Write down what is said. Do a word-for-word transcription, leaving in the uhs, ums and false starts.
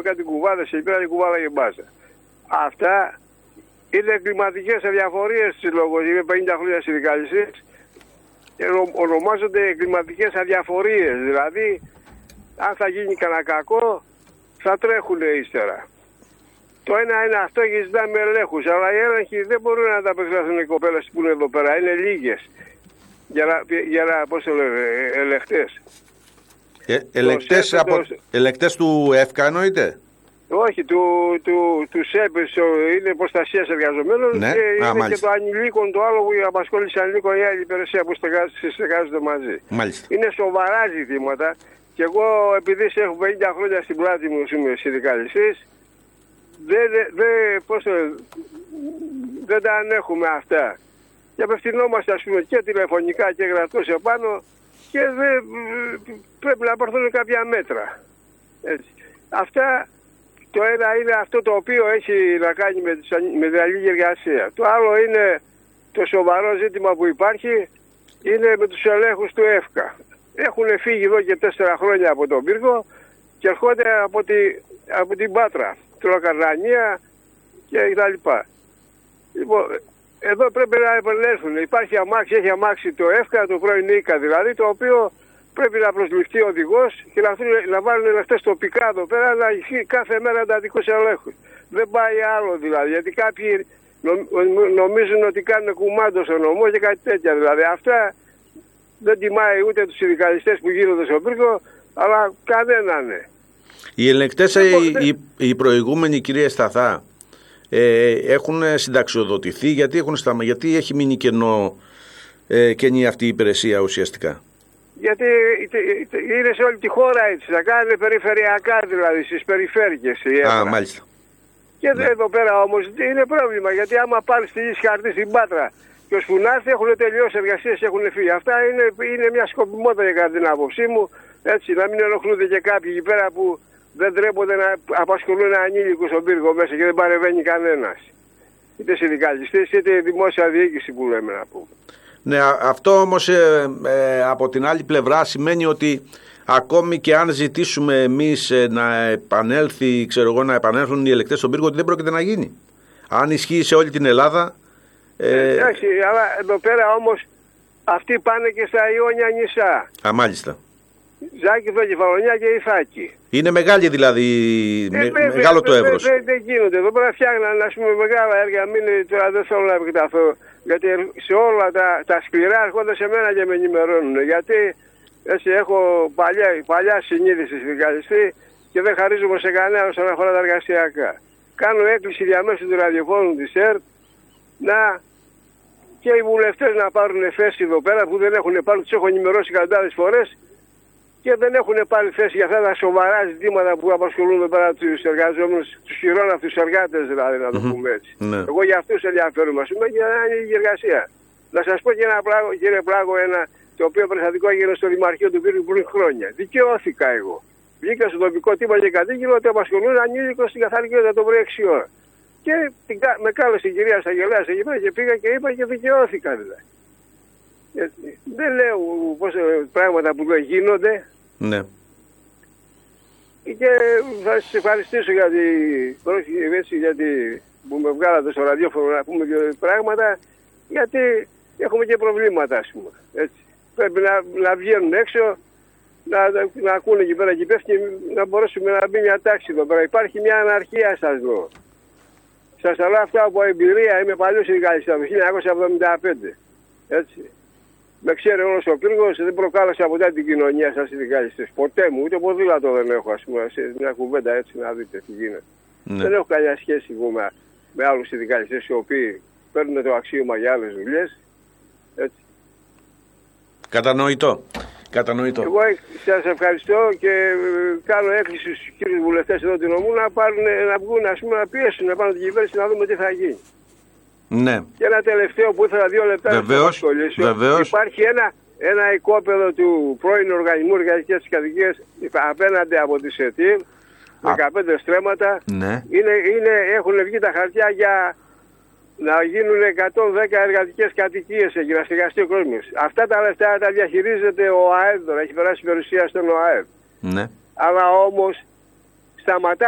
κάνουν κάτι κουβάδες και πέρα κουβάδα και μπάζα. Αυτά είναι κλιματικές αδιαφορίες της λόγω. Είμαι πενήντα χρόνια συνδικαλιστής και ονομάζονται κλιματικές αδιαφορίες. Δηλαδή, αν θα γίνει κανένα κακό, θα τρέχουν ύστερα. Το ένα είναι αυτό και ζητάμε ελέγχους, αλλά οι έλεγχοι δεν μπορούν να τα απεξέλθουν οι κοπέλες που είναι εδώ πέρα. Είναι λίγες. Για να, για να πώς το λένε, ελεκτές. Ε, ελεκτές, ΣΕΠ, από, το... ελεκτές του ΕΦΚΑ εννοείται? Όχι, του, του, του ΣΕΠ, είναι προστασίας εργαζομένων, ναι. και Α, είναι μάλιστα. και το ανηλίκων, το άλλο που η απασχόληση ανηλίκων, η άλλη υπηρεσία που στεγάζονται μαζί. Μάλιστα. Είναι σοβαρά ζητήματα και εγώ επειδή έχω πενήντα χρόνια στην πλάτη μου, είμαι συνδικαλιστής, δεν, δεν, πώς το, δεν τα ανέχουμε αυτά. Και απευθυνόμαστε, ας πούμε, και τηλεφωνικά και γραπτός επάνω και δεν, πρέπει να πάρθουν κάποια μέτρα. Έτσι. Αυτά, το ένα είναι αυτό το οποίο έχει να κάνει με, με την αλληλή εργασία. Το άλλο είναι το σοβαρό ζήτημα που υπάρχει, είναι με τους ελέγχους του ΕΦΚΑ. Έχουν φύγει εδώ και τέσσερα χρόνια από τον πύργο και ερχόνται από, τη, από την Πάτρα, Τροκαρνανία και κτλ. Λοιπόν, εδώ πρέπει να επανέλθουν. Υπάρχει αμάξι, έχει αμάξι το ΕΦΚΑ, το πρώην ΙΚΑ δηλαδή, το οποίο πρέπει να προσληφθεί ο οδηγός και να, να βάλουν ελεγχτές τοπικά εδώ πέρα, να έχει κάθε μέρα εντατικούς ελέγχους. Δεν πάει άλλο δηλαδή, γιατί κάποιοι νομίζουν ότι κάνουν κουμάντο στο νομό και κάτι τέτοια δηλαδή. Αυτά δεν τιμάει ούτε τους συνδικαλιστές που γίνονται στον πύργο, αλλά κανέναν. Ναι. Οι ελεγκτές, οι, οι, οι προηγούμενοι, κυρία Σταθά, ε, έχουν συνταξιοδοτηθεί, γιατί, έχουν σταμα... γιατί έχει μείνει κενό, ε, κενή αυτή η υπηρεσία ουσιαστικά? Γιατί είναι σε όλη τη χώρα έτσι, θα κάνουν περιφερειακά δηλαδή, στις περιφέρειες. Α, μάλιστα. Και ναι. Εδώ πέρα όμως είναι πρόβλημα, γιατί άμα πάρει τη λύση χαρτί στην Πάτρα και ως φουνάρθει έχουν τελειώσει εργασίες και έχουν φύγει. Αυτά είναι, είναι μια σκοπιμότητα για κατά την άποψή μου, έτσι, να μην ενοχλούνται και κάποιοι εκεί πέρα που δεν τρέπονται να απασχολούν ανήλικους στον πύργο μέσα και δεν παρεμβαίνει κανένας. Είτε συνδικαλιστές είτε δημόσια διοίκηση που λέμε να πούμε. Ναι, αυτό όμως ε, ε, από την άλλη πλευρά σημαίνει ότι ακόμη και αν ζητήσουμε εμείς ε, να επανέλθει, ξέρω εγώ, να επανέλθουν οι ελεκτές στον πύργο, ότι δεν πρόκειται να γίνει. Αν ισχύει σε όλη την Ελλάδα. Ε... Εντάξει, αλλά εδώ πέρα όμως αυτοί πάνε και στα Ιόνια νησά. Α, μάλιστα. Ζάκη, Δοκεφαλονιά και Ιθάκη. Είναι μεγάλη δηλαδή, ε, με, βέβαια, μεγάλο το εύρος. Δεν δε, δε γίνονται. Εδώ πέρα φτιάχναν, ας πούμε, μεγάλα έργα. Μην, τώρα δεν θέλω να επεκταθώ. Γιατί σε όλα τα, τα σκληρά έρχονται σε μένα και με ενημερώνουν. Γιατί έτσι, έχω παλιά, παλιά συνείδηση συνδικαλιστή και δεν χαρίζομαι σε κανένα όσον αφορά τα εργασιακά. Κάνω έκκληση διαμέσου του ραδιοφώνου της ΕΡΤ να και οι βουλευτές να πάρουν θέση εδώ πέρα που δεν έχουν πάρει, τους έχω ενημερώσει εκατοντάδες φορές και δεν έχουν πάρει θέση για αυτά τα σοβαρά ζητήματα που απασχολούν εδώ πέρα τους εργαζόμενους, τους χειρόναυτους εργάτες δηλαδή, να το πούμε έτσι. Ναι. Εγώ για αυτούς ενδιαφέρομαι, ας πούμε, για η εργασία. Να σας πω και ένα πλάγο, κύριε Πλάγο, ένα το οποίο περιστατικό έγινε στο Δημαρχείο του Πύργου πριν χρόνια. Δικαιώθηκα εγώ. Βγήκα στο τοπικό τύπο και κατήγγειλα ότι απασχολούν ανήλικο στην καθαρικότητα το πρωί έξι ώρα. Και με κάλεσε η κυρία Σαγγελέας εκεί πέρα και πήγα και είπα και δικαιώθηκα δηλαδή. Δεν λέω πώς, πράγματα που δεν γίνονται. Ναι. Και θα σας ευχαριστήσω γιατί, έτσι, γιατί που με βγάλατε στο ραδιόφωνο να πούμε και πράγματα, γιατί έχουμε και προβλήματα, ας πούμε. Έτσι. Πρέπει να, να βγαίνουν έξω, να, να, να ακούνε εκεί πέρα και πέφτει, να μπορέσουμε να μπει μια τάξη εδώ πέρα. Υπάρχει μια αναρχία, σας λέω. Σας τα λέω αυτά από εμπειρία, είμαι παλιός συνδικαλιστής, το χίλια εννιακόσια εβδομήντα πέντε. Έτσι. Με ξέρει όλος ο πύργος, δεν προκάλεσα ποτέ την κοινωνία σας συνδικαλιστές. Ποτέ μου, ούτε ποδήλατο δεν έχω, ας πούμε, σε μια κουβέντα έτσι να δείτε τι γίνεται. Ναι. Δεν έχω καμιά σχέση εγώ με, με άλλους συνδικαλιστές οι οποίοι παίρνουν το αξίωμα για άλλες δουλειές. Έτσι. Κατανοητό. Κατανοητό. Εγώ σας ευχαριστώ και κάνω έκκληση στους κύριους βουλευτές εδώ την Ομού να, πάρουν, να βγουν, ας πούμε, να πιέσουν να πάνε την κυβέρνηση να δούμε τι θα γίνει. Ναι. Και ένα τελευταίο που ήθελα δύο λεπτά βεβαίως, να σχολήσω. Βεβαίως. Υπάρχει ένα, ένα οικόπεδο του πρώην Οργανισμού Εργασίας της Κατοικίας απέναντι από τη ΣΕΤΙΒ, δεκαπέντε στρέμματα. Ναι. Είναι, είναι, έχουν βγει τα χαρτιά για να γίνουν εκατόν δέκα εργατικές κατοικίες εκεί, να στεγαστεί ο κόσμος. Αυτά τα λεφτά τα διαχειρίζεται ο ΑΕΔ τώρα, έχει περάσει η περιουσία στον ΟΑΕΔ. Ναι. Αλλά όμως σταματά